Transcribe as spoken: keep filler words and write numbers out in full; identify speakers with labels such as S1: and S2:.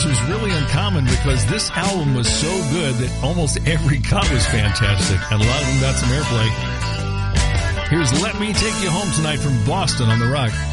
S1: this was really uncommon because this album was so good that almost every cut was fantastic, and a lot of them got some airplay. Here's Let Me Take You Home Tonight from Boston on the Rock.